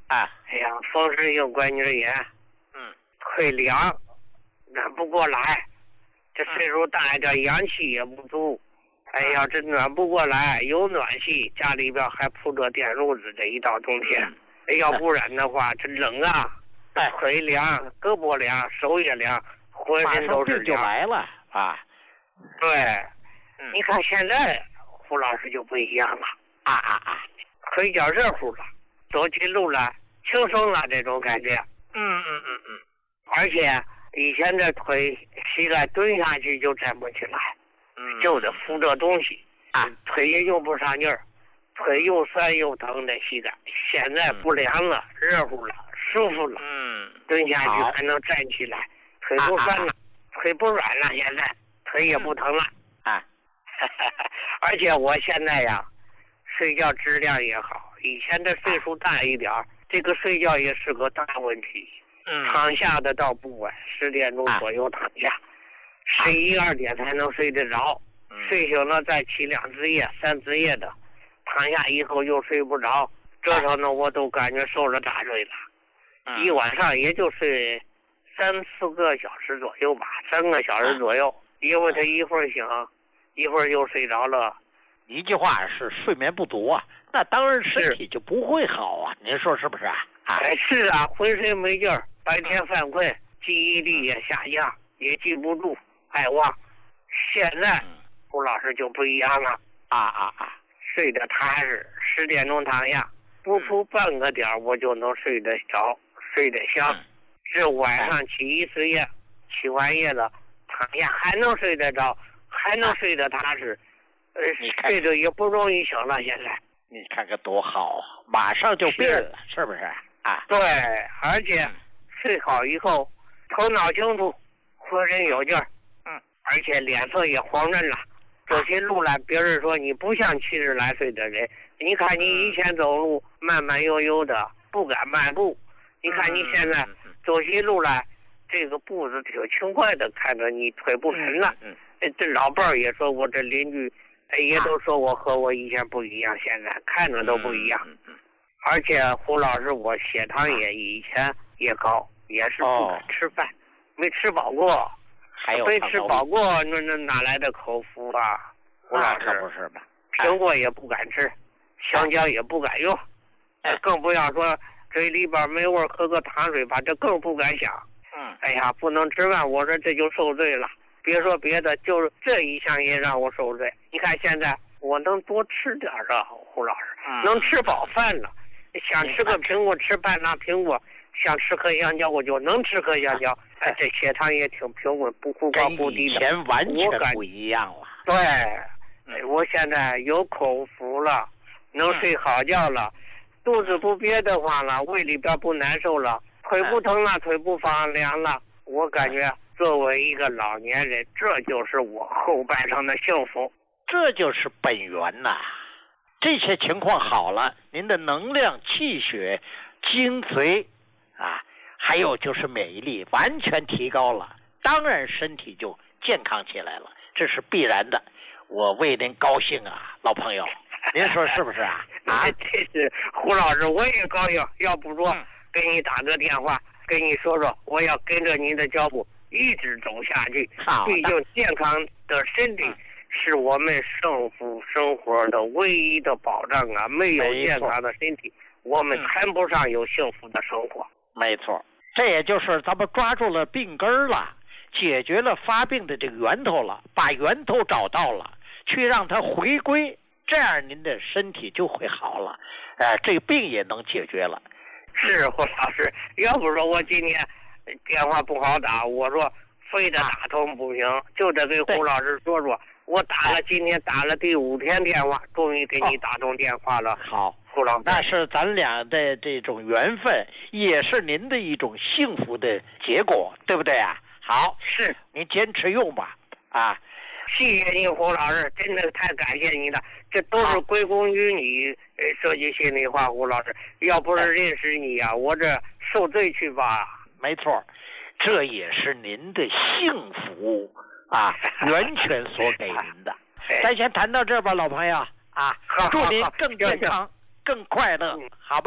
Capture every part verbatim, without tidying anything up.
啊， 哎呀，风湿性关节炎， 嗯， 腿凉，暖不过来，这岁数大一点，阳气也不足。哎呀，这暖不过来，有暖气，家里边还铺着电褥子，这一到冬天，哎，要不然的话，这冷啊，腿凉，胳膊凉，手也凉，浑身都是凉， 就来了啊。 对， 嗯、 你看现在胡老师就不一样了， 啊啊啊， 腿脚热乎了，走起路来轻松了，这种感觉。 嗯嗯嗯嗯， 而且以前的腿膝盖蹲下去就站不起来。就得扶着东西啊， 腿也用不上劲儿，腿又酸又疼的膝盖，现在不凉了，嗯、热乎了，舒服了。 嗯， 蹲下去还能站起来，腿不酸了，啊啊、腿不软了，现在腿也不疼了。 啊， 而且我现在呀，睡觉质量也好，以前的岁数大一点，这个睡觉也是个大问题。 嗯， 躺下的倒不晚，十点钟左右躺下。啊十一二点才能睡得着， 嗯、 睡醒了再起两次夜、三次夜的，躺下以后又睡不着，这时候呢我都感觉受了大罪了。 嗯、 一晚上也就睡三四个小时左右吧，三个小时左右，因为他一会儿醒，一会儿又睡着了。 一句话是睡眠不足啊，那当然身体就不会好啊，您说是不是啊？ 哎，是啊，浑身没劲儿，白天犯困，记忆力也下降，也记不住。爱忘，现在胡老师就不一样了啊啊啊！ 睡得踏实，十点钟躺下，不出半个点我就能睡得着，睡得香。这、嗯、晚上起一次夜，起完夜了躺下还能睡得着，还能睡得踏实，呃，睡得也不容易醒了。现在你看看多好，马上就病了，是, 是不是啊？ 对，而且睡好以后，头脑清楚，浑身有劲儿。而且脸色也黄润了，走起路来，别人说你不像七十来岁的人。你看你以前走路慢慢悠悠的，不敢迈步。你看你现在走起路来，这个步子挺轻快的，看着你腿不沉了。 嗯， 这老伴儿也说我，这邻居也都说我和我以前不一样，现在看着都不一样。而且胡老师，我血糖也以前也高，也是不敢吃饭，哦、没吃饱过。 还有没吃饱过，那那哪来的口福啊？胡老师， 不是吧？ 苹果也不敢吃，香蕉也不敢用，哎、更不要说嘴里边没味，喝个糖水吧，这更不敢想。 嗯， 哎呀，不能吃饭，我说这就受罪了。别说别的，就是这一项也让我受罪。你看现在我能多吃点啊，胡老师， 嗯、 能吃饱饭了。想吃个苹果，吃半拉苹果。想吃颗香蕉，我就能吃颗香蕉。哎，这血糖也挺平稳，不忽高忽低的。 跟以前完全不一样了。 对，嗯、我现在有口福了，能睡好觉了，嗯、肚子不憋得慌了，胃里边不难受了，腿不疼了，嗯、腿不发凉了。我感觉作为一个老年人，这就是我后半生的幸福。 这就是本源呐。这些情况好了，您的能量、气血、精髓。啊，还有就是免疫力完全提高了，当然身体就健康起来了，这是必然的。我为您高兴啊，老朋友，您说是不是啊？啊， 这是胡老师，我也高兴。要不说给你打个电话，跟你说说，我要跟着您的脚步一直走下去。毕竟健康的身体是我们幸福生活的唯一的保障啊！没有健康的身体，我们谈不上有幸福的生活。 没错，这也就是咱们抓住了病根了，解决了发病的这个源头了，把源头找到了，去让它回归，这样您的身体就会好了，呃，这个病也能解决了。 是胡老师，要不说我今天电话不好打，我说非得打通不行，啊、就得给胡老师说说。我打了，今天打了第五天电话，终于给你打通电话了。 哦、好。 胡老师， 那是咱俩的这种缘分，也是您的一种幸福的结果，对不对啊？好， 是您坚持用吧，啊！ 谢谢你，胡老师，真的太感谢你了，这都是归功于你。说句心里话，胡老师，要不是认识你啊，我这受罪去吧。 没错，这也是您的幸福啊，源泉所给您的。咱先谈到这吧，老朋友啊，祝您更健康。更快乐，好吧？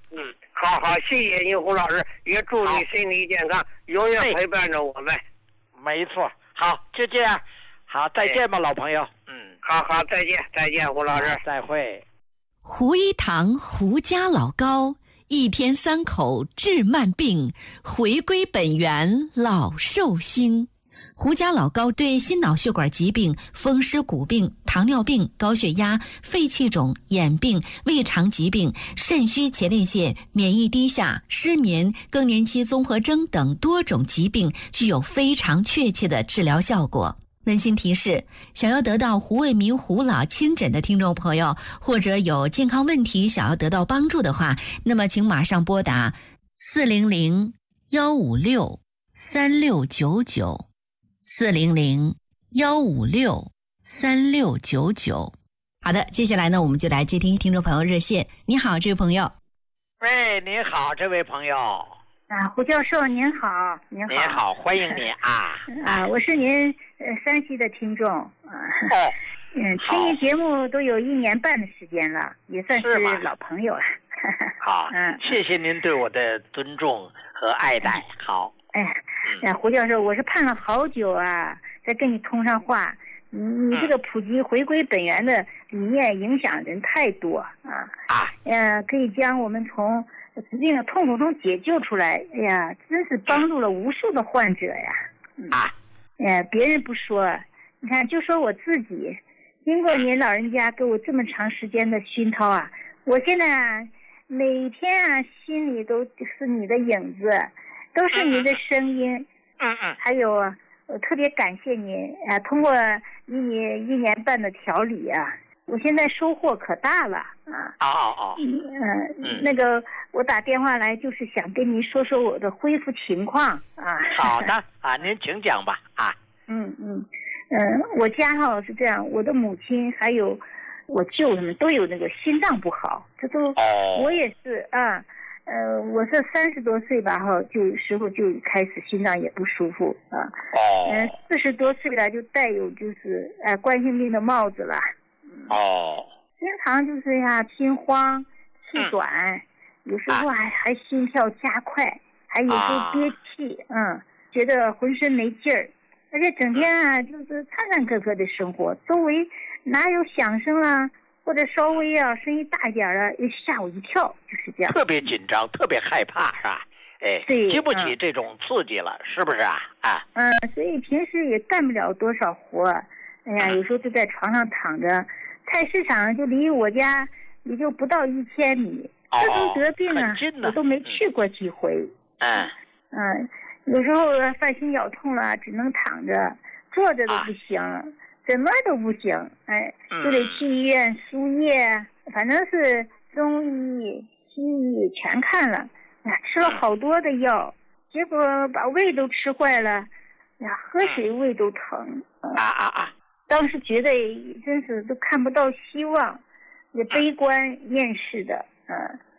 嗯，好好，谢谢你胡老师，也祝你身体健康，永远陪伴着我们。 没错，好，就这样，好，再见吧，老朋友。嗯， 好好，再见，再见，胡老师， 再会。 胡一堂胡家老高，一天三口治慢病，回归本源老寿星。胡家老高对心脑血管疾病、风湿骨病、糖尿病、高血压、肺气肿、眼病、胃肠疾病、肾虚前列腺、免疫低下、失眠、更年期综合征等多种疾病具有非常确切的治疗效果。温馨提示：想要得到胡卫民胡老亲诊的听众朋友，或者有健康问题想要得到帮助的话，那么请马上拨打四零零幺五六三六九九。四零零幺五六三六九九。好的，接下来呢，我们就来接听听众朋友热线。你好，这位朋友。 喂，你好，这位朋友。 啊，胡教授您好，您好。 您好，欢迎你啊。 啊，我是您呃山西的听众啊。 哦。 嗯，听您节目都有一年半的时间了，也算是老朋友了。 好， 嗯， 谢谢您对我的尊重和爱戴。好。 哎呀，胡教授，我是盼了好久啊，才跟你通上话。你你这个普及回归本源的理念影响人太多啊啊！呃，可以将我们从疾病的痛苦中解救出来。哎呀，真是帮助了无数的患者呀！嗯、啊，呃，别人不说，你看，就说我自己，经过您老人家给我这么长时间的熏陶啊，我现在啊，每天啊，心里都是你的影子。都是您的声音， 嗯嗯， 还有我特别感谢您啊！通过你你一年半的调理啊，我现在收获可大了啊！ 哦哦哦， 嗯嗯，那个我打电话来就是想跟您说说我的恢复情况啊。 好的啊，您请讲吧啊。 嗯嗯嗯，我家哈是这样，我的母亲还有我舅他们都有那个心脏不好，这都、哦、我也是啊。呃，我是三十多岁吧，哈，就时候就开始心脏也不舒服啊。哦。嗯，四十多岁了就带有就是呃冠心病的帽子了。 哦。 经常就是呀心慌、气短，嗯、有时候还、啊、还心跳加快，还有时候憋气，啊、嗯，觉得浑身没劲儿，而且整天啊就是颤颤巍巍的生活，周围哪有响声啊？或者稍微啊声音大一点啊，又吓我一跳，就是这样。 特别紧张，特别害怕，是吧？哎， 对， 经不起这种刺激了，嗯、是不是啊？啊， 嗯，所以平时也干不了多少活。哎呀，有时候就在床上躺着，菜市场就离我家也就不到一千米。 哦， 这都得病啊，我都没去过几回。 嗯嗯，有时候犯心绞痛了，只能躺着，坐着都不行。啊，怎么都不行，哎，就得去医院输液，反正是中医、西医全看了，呀，吃了好多的药，结果把胃都吃坏了，呀，喝水胃都疼。 啊啊啊！ 当时觉得真是都看不到希望，也悲观厌世的，嗯、呃。